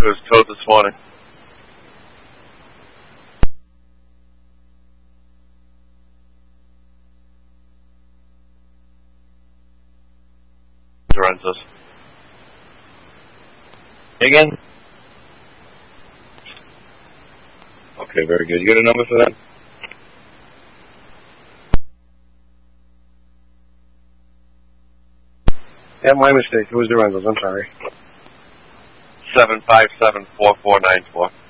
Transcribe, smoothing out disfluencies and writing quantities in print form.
It was towed this morning. Lorenzo's. Again? Okay, very good. You got a number for that? Yeah, my mistake. It was Lorenzo's. I'm sorry. 757-4494.